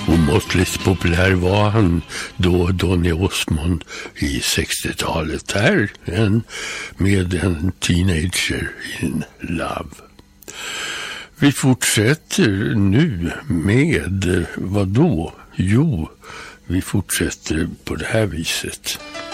Omåttligt populär var han då, Donny Osmond, i 60-talet här med en Teenager in Love. Vi fortsätter nu med vad då? Jo, vi fortsätter på det här viset.